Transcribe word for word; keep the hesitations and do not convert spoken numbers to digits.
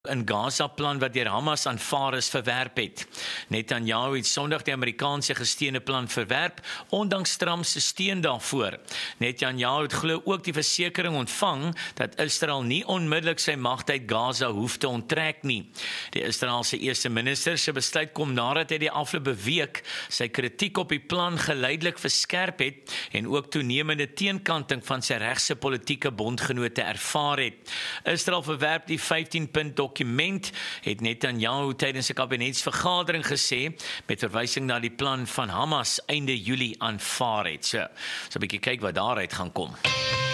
'n Gaza-plan wat deur Hamas aanvaar is verwerp het. Netanyahu het Sondag die Amerikaanse gesteunde plan verwerp, ondanks Trump se steun daarvoor. Netanyahu het glo ook die versekering ontvang dat Israel nie onmiddellik sy mag uit Gaza hoef te onttrek nie. Die Israeliese eerste minister se besluit kom nadat hy die afgelope week sy kritiek op die plan geleidelik verskerp het en ook toenemende teenkanting van sy regse politieke bondgenote ervaar het. Israel verwerp die vyftien punt dokument, het Netanyahu tydens 'n kabinetsvergadering gesê, met verwysing na die plan van Hamas einde Julie aanvaar het. So, so 'n bietjie kyk wat daaruit gaan kom.